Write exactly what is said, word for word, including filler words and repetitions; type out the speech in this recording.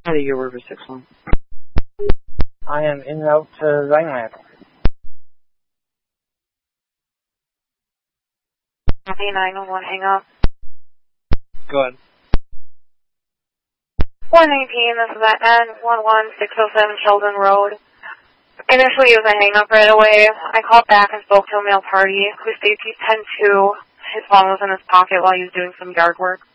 How do you work with six one? I am en route to Rhineland. Copy nine one one, hang up. Go ahead. one nineteen, this is at N one one six oh seven Sheldon Road. Initially, it was a hang-up right away. I called back and spoke to a male party who states he's ten two. His phone was in his pocket while he was doing some yard work.